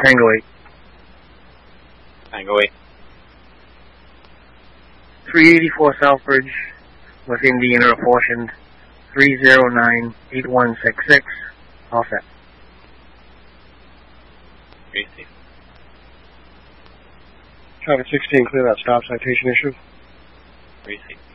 Tango 8. Tango 8. 384 Southbridge, within the inner apportioned, 309-8166, all set. Receive. Traffic 16, clear that stop citation issue. Receive.